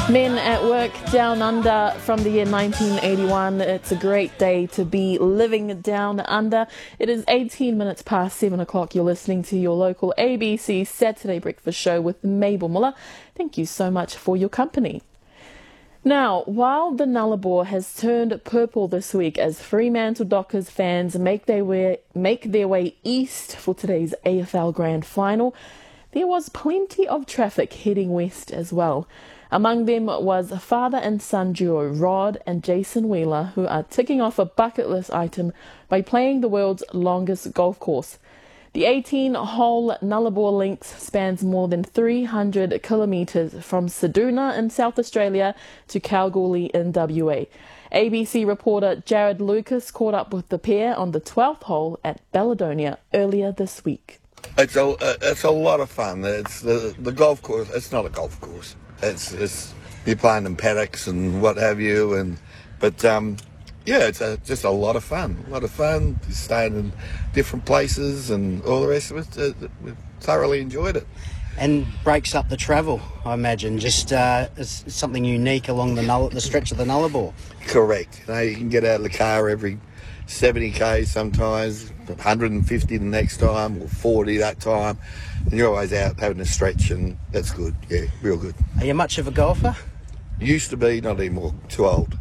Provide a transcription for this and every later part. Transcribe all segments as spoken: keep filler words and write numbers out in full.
Men at Work Down Under from the year nineteen eighty-one. It's a great day to be living down under. It is eighteen minutes past seven o'clock. You're listening to your local A B C Saturday Breakfast Show with Mabel Muller. Thank you so much for your company. Now, while the Nullarbor has turned purple this week as Fremantle Dockers fans make their way, make their way east for today's A F L Grand Final, there was plenty of traffic heading west as well. Among them was father and son duo Rod and Jason Wheeler, who are ticking off a bucket list item by playing the world's longest golf course. The eighteen-hole Nullarbor Links spans more than three hundred kilometres from Ceduna in South Australia to Kalgoorlie in W A. A B C reporter Jared Lucas caught up with the pair on the twelfth hole at Beladonia earlier this week. It's a it's a lot of fun. It's the the golf course. It's not a golf course. It's it's you're playing in paddocks and what have you, and but um, yeah, it's a, just a lot of fun. A lot of fun. You're staying in different places and all the rest of it. Uh, we thoroughly enjoyed it. And breaks up the travel, I imagine. Just uh, it's something unique along the Null- the stretch of the Nullarbor. Correct. You know, you can get out of the car every seventy kays sometimes, one hundred fifty the next time, or forty that time. And you're always out having a stretch, and that's good. Yeah, real good. Are you much of a golfer? Used to be, not anymore. Too old.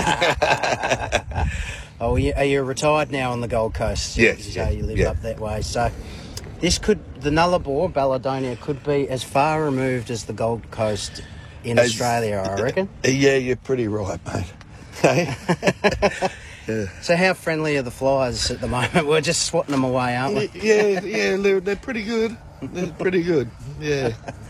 Oh, are you, are you retired now on the Gold Coast? Yes. So yeah, you live yeah. up that way. So this could, the Nullarbor, Beladonia, could be as far removed as the Gold Coast in as, Australia, I reckon. Yeah, you're pretty right, mate. Yeah. So how friendly are the flies at the moment? We're just swatting them away, aren't we? Yeah, yeah, they're, they're pretty good. They're pretty good, yeah.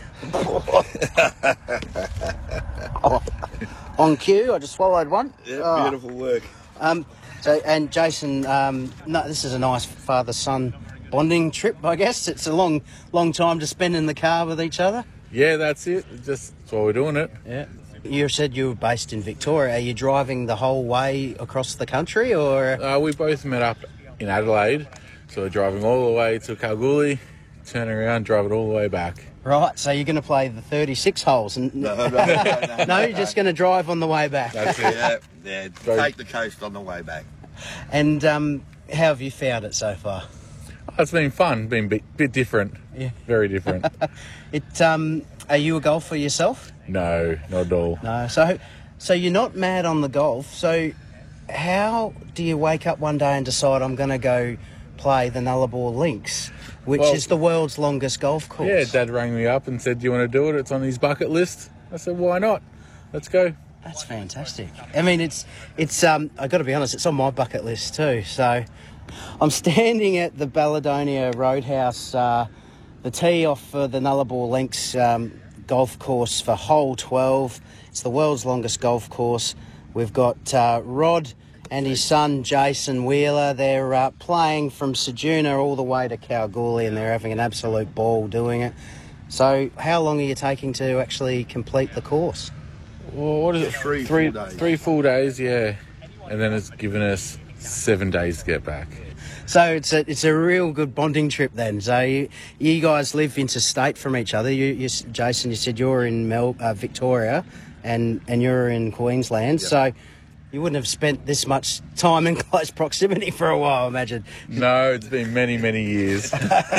Oh, on cue, I just swallowed one. Yeah, oh. Beautiful work. Um, so, and Jason, um, no, this is a nice father-son bonding trip, I guess. It's a long, long time to spend in the car with each other. Yeah, that's it. Just that's why we're doing it. Yeah. You said you were based in Victoria. Are you driving the whole way across the country, or...? Uh, we both met up in Adelaide, so we're driving all the way to Kalgoorlie, turning around, driving all the way back. Right, so you're going to play the thirty-six holes? And no, no, no, no, no, you're just going to drive on the way back. That's it. Yeah, yeah, take the coast on the way back. And um, how have you found it so far? Oh, it's been fun, been a bit, bit different. Yeah. Very different. it. Um, are you a golfer yourself? No, not at all. No, so so you're not mad on the golf. So how do you wake up one day and decide I'm going to go play the Nullarbor Links, which well, is the world's longest golf course? Yeah, Dad rang me up and said, do you want to do it? It's on his bucket list. I said, why not? Let's go. That's fantastic. I mean, it's, it's. Um, I've got to be honest, it's on my bucket list too. So I'm standing at the Beladonia Roadhouse, uh, the tee off for the Nullarbor Links um, golf course for hole twelve. It's the world's longest golf course. We've got uh, Rod and his son Jason Wheeler. They're uh, playing from Ceduna all the way to Kalgoorlie, and they're having an absolute ball doing it. So how long are you taking to actually complete the course? Well, what is it? Three, three, full days. three full days, yeah. And then it's given us seven days to get back. So it's a it's a real good bonding trip then. So you, you guys live interstate from each other. You, you Jason, you said you're in Mel, uh, Victoria, and and you're in Queensland. Yep. So you wouldn't have spent this much time in close proximity for a while, I imagine. No, it's been many many years.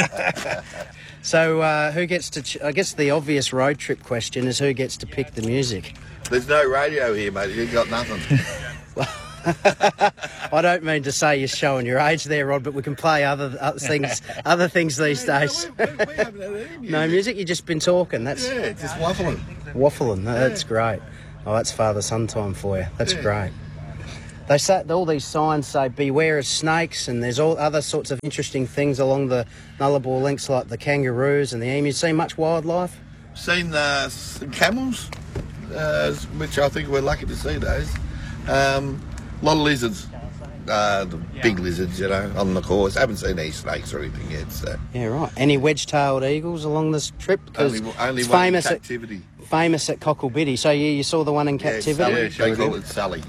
So uh, who gets to? Ch- I guess the obvious road trip question is who gets to pick the music. There's no radio here, mate. You've got nothing. I don't mean to say you're showing your age there, Rod, but we can play other, other things, other things these days. No, we, we haven't had any music. No music. You've just been talking. That's yeah, just waffling. Waffling. That's great. Oh, that's father-son time for you. That's yeah. great. They say all these signs say beware of snakes, and there's all other sorts of interesting things along the Nullarbor Links, like the kangaroos and the emus. Seen much wildlife? Seen uh, some camels, uh, which I think we're lucky to see those. Um, a lot of lizards, uh, the big lizards, you know, on the course. I haven't seen any snakes or anything yet. So. Yeah, right. Any wedge-tailed eagles along this trip? Because only only it's one famous in captivity. At, famous at Cocklebiddy. So you, you saw the one in Yeah, captivity? Sully. They call it Sully.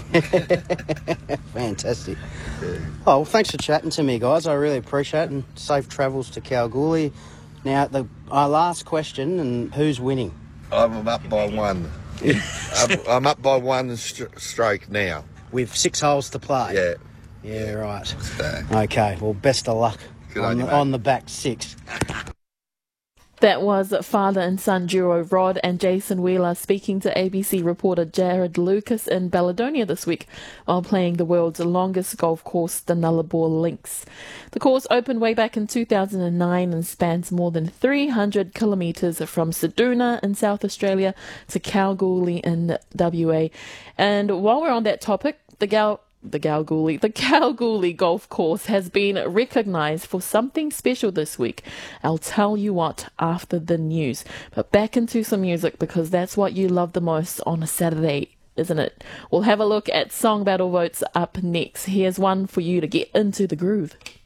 Fantastic. Yeah. Oh, well, thanks for chatting to me, guys. I really appreciate it, and safe travels to Kalgoorlie. Now, the our last question, and who's winning? I'm up by one. I'm, I'm up by one st- stroke now. With six holes to play. Yeah. Yeah, right. So, Okay, well, best of luck Good on, on you, the, mate. on the back six. That was father and son duo Rod and Jason Wheeler speaking to A B C reporter Jared Lucas in Baladonia this week while playing the world's longest golf course, the Nullarbor Links. The course opened way back in two thousand nine and spans more than three hundred kilometres from Seduna in South Australia to Kalgoorlie in W A. And while we're on that topic, the Gal... The Kalgoorlie, the Kalgoorlie Golf Course has been recognised for something special this week. I'll tell you what after the news. But back into some music because that's what you love the most on a Saturday, isn't it? We'll have a look at Song Battle votes up next. Here's one for you to get into the groove.